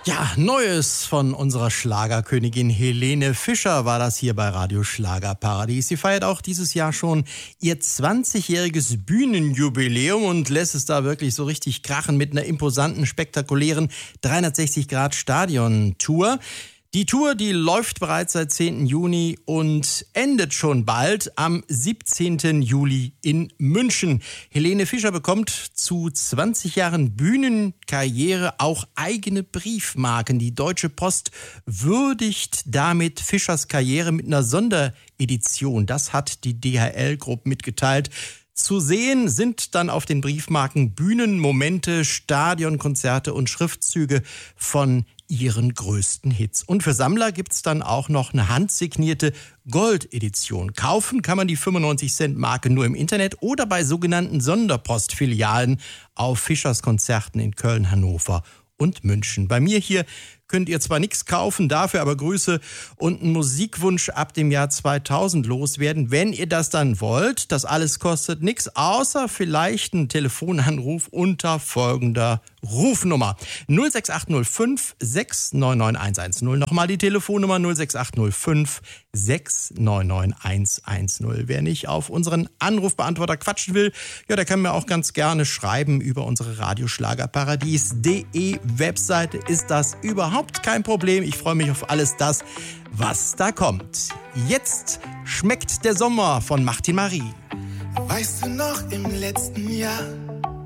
Ja, Neues von unserer Schlagerkönigin Helene Fischer war das hier bei Radio Schlagerparadies. Sie feiert auch dieses Jahr schon ihr 20-jähriges Bühnenjubiläum und lässt es da wirklich so richtig krachen mit einer imposanten, spektakulären 360-Grad-Stadion-Tour. Die Tour, die läuft bereits seit 10. Juni und endet schon bald am 17. Juli in München. Helene Fischer bekommt zu 20 Jahren Bühnenkarriere auch eigene Briefmarken. Die Deutsche Post würdigt damit Fischers Karriere mit einer Sonderedition. Das hat die DHL Group mitgeteilt. Zu sehen sind dann auf den Briefmarken Bühnenmomente, Stadionkonzerte und Schriftzüge von ihren größten Hits. Und für Sammler gibt's dann auch noch eine handsignierte Gold-Edition. Kaufen kann man die 95-Cent-Marke nur im Internet oder bei sogenannten Sonderpostfilialen auf Fischers Konzerten in Köln, Hannover und München. Bei mir hier könnt ihr zwar nichts kaufen, dafür aber Grüße und einen Musikwunsch ab dem Jahr 2000 loswerden, wenn ihr das dann wollt. Das alles kostet nichts, außer vielleicht einen Telefonanruf unter folgender Rufnummer 06805 699 110. Nochmal die Telefonnummer 06805 699 110. Wer nicht auf unseren Anrufbeantworter quatschen will, ja, der kann mir auch ganz gerne schreiben über unsere Radioschlagerparadies.de Webseite. Ist das überhaupt kein Problem. Ich freue mich auf alles das, was da kommt. Jetzt schmeckt der Sommer von Martin Marie. Weißt du noch, im letzten Jahr